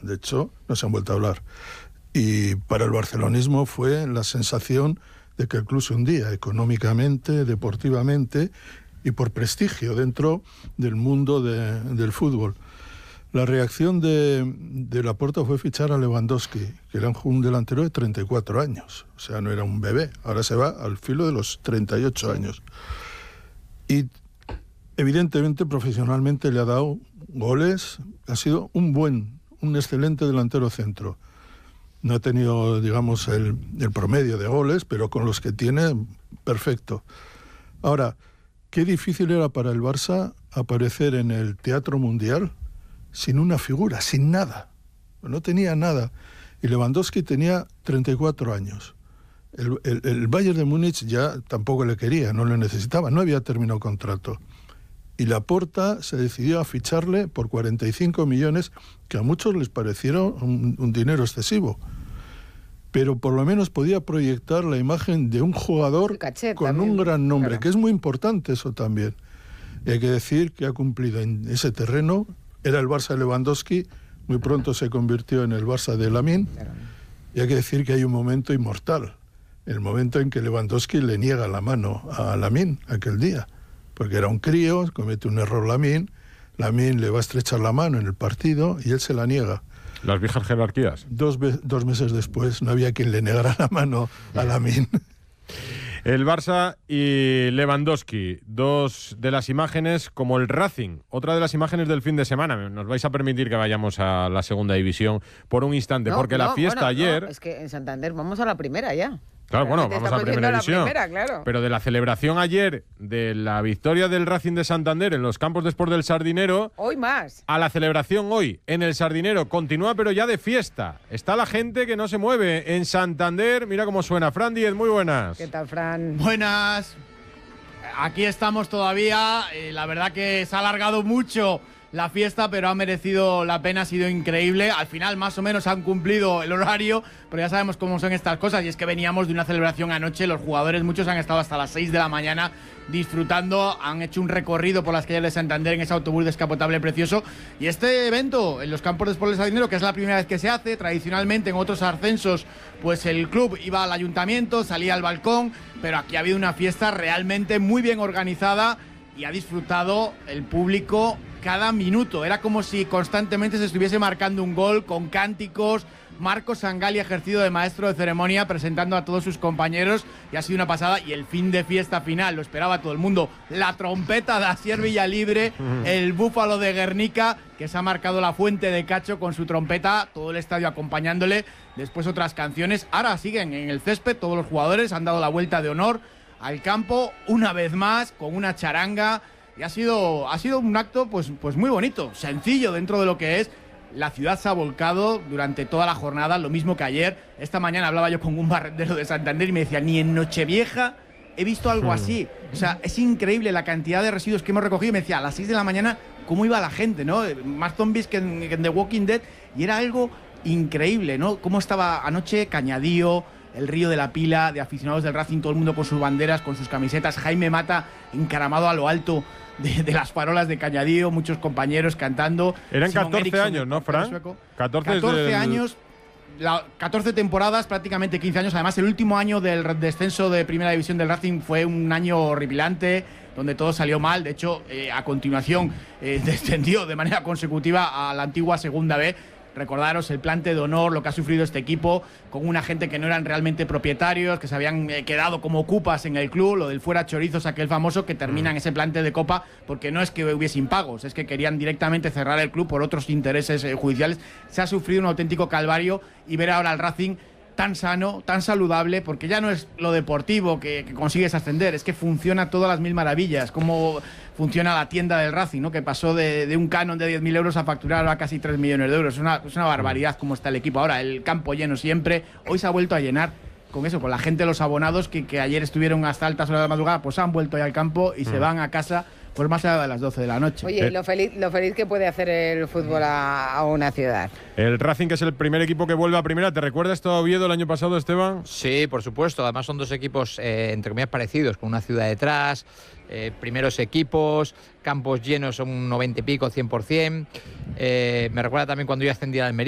De hecho, no se han vuelto a hablar. Y para el barcelonismo fue la sensación de que el club se hundía económicamente, deportivamente y por prestigio dentro del mundo del fútbol. La reacción de Laporta fue fichar a Lewandowski, que era un delantero de 34 años. O sea, no era un bebé. Ahora se va al filo de los 38 años. Y evidentemente, profesionalmente le ha dado goles. Ha sido un excelente delantero centro. No ha tenido, digamos, el promedio de goles, pero con los que tiene, perfecto. Ahora, qué difícil era para el Barça aparecer en el teatro mundial sin una figura, sin nada. No tenía nada. Y Lewandowski tenía 34 años. El Bayern de Múnich ya tampoco le quería, no le necesitaba, no había terminado contrato. Y Laporta se decidió a ficharle por 45 millones, que a muchos les parecieron un dinero excesivo. Pero por lo menos podía proyectar la imagen de un jugador con también, un gran nombre, claro. Que es muy importante eso también. Y hay que decir que ha cumplido en ese terreno. Era el Barça de Lewandowski, muy pronto se convirtió en el Barça de Lamine. Claro. Y hay que decir que hay un momento inmortal, el momento en que Lewandowski le niega la mano a Lamine aquel día. Porque era un crío, comete un error Lamine le va a estrechar la mano en el partido y él se la niega. Las viejas jerarquías. Dos meses después no había quien le negara la mano a Lamine. El Barça y Lewandowski, dos de las imágenes, como el Racing, otra de las imágenes del fin de semana. Nos vais a permitir que vayamos a la segunda división por un instante, porque la fiesta ayer... No, es que en Santander vamos a la primera ya. Claro, bueno, vamos a la primera división. Claro. Pero de la celebración ayer de la victoria del Racing de Santander en los campos de Sport del Sardinero... Hoy más. A la celebración hoy en el Sardinero. Continúa, pero ya de fiesta. Está la gente que no se mueve en Santander. Mira cómo suena. Fran Díez, muy buenas. ¿Qué tal, Fran? Buenas. Aquí estamos todavía. La verdad que se ha alargado mucho la fiesta, pero ha merecido la pena, ha sido increíble. Al final más o menos han cumplido el horario, pero ya sabemos cómo son estas cosas, y es que veníamos de una celebración anoche. Los jugadores, muchos han estado hasta las 6 de la mañana disfrutando, han hecho un recorrido por las calles de Santander en ese autobús descapotable precioso. Y este evento en los campos de Sport del Sardinero, que es la primera vez que se hace, tradicionalmente en otros ascensos pues el club iba al ayuntamiento, salía al balcón, pero aquí ha habido una fiesta realmente muy bien organizada y ha disfrutado el público cada minuto. Era como si constantemente se estuviese marcando un gol, con cánticos. Marcos Sangali, ejercido de maestro de ceremonia, presentando a todos sus compañeros, y ha sido una pasada. Y el fin de fiesta final, lo esperaba todo el mundo. La trompeta de Asier Villalibre, el búfalo de Guernica, que se ha marcado la fuente de Cacho con su trompeta, todo el estadio acompañándole. Después otras canciones. Ahora siguen en el césped, todos los jugadores han dado la vuelta de honor al campo, una vez más, con una charanga. Y ha sido un acto pues muy bonito, sencillo dentro de lo que es. La ciudad se ha volcado durante toda la jornada, lo mismo que ayer. Esta mañana hablaba yo con un barrendero de Santander y me decía, ni en Nochevieja he visto algo así. O sea, es increíble la cantidad de residuos que hemos recogido. Y me decía, a las 6 de la mañana, cómo iba la gente, ¿no? Más zombies que en The Walking Dead. Y era algo increíble, ¿no? Cómo estaba anoche Cañadío, el Río de la Pila, de aficionados del Racing, todo el mundo con sus banderas, con sus camisetas. Jaime Mata encaramado a lo alto de las farolas de Cañadío, muchos compañeros cantando. Eran Simon 14 Eriksson, años, ¿no, Fran? 14 años, 14 temporadas, prácticamente 15 años. Además, el último año del descenso de Primera División del Racing fue un año horripilante, donde todo salió mal. De hecho, a continuación descendió de manera consecutiva a la antigua Segunda B. Recordaros el plante de honor, lo que ha sufrido este equipo, con una gente que no eran realmente propietarios, que se habían quedado como ocupas en el club, lo del fuera chorizos, aquel famoso, que termina en ese plante de copa, porque no es que hubiese impagos, es que querían directamente cerrar el club por otros intereses judiciales. Se ha sufrido un auténtico calvario, y ver ahora al Racing tan sano, tan saludable, porque ya no es lo deportivo que consigues ascender, es que funciona todas las mil maravillas, como funciona la tienda del Racing, ¿no? Que pasó de un canon de 10.000 euros a facturar a casi 3 millones de euros. Es una barbaridad cómo está el equipo ahora, el campo lleno siempre. Hoy se ha vuelto a llenar con eso, con la gente, los abonados que ayer estuvieron hasta altas horas de la madrugada, pues han vuelto ya al campo y se van a casa pues más allá de las 12 de la noche. Oye, lo feliz que puede hacer el fútbol a una ciudad. El Racing, que es el primer equipo que vuelve a primera. ¿Te recuerdas esto a Oviedo el año pasado, Esteban? Sí, por supuesto. Además son dos equipos, entre comillas, parecidos, con una ciudad detrás, primeros equipos, campos llenos, son un 90 y pico, 100%. Me recuerda también cuando yo ascendí a Almería.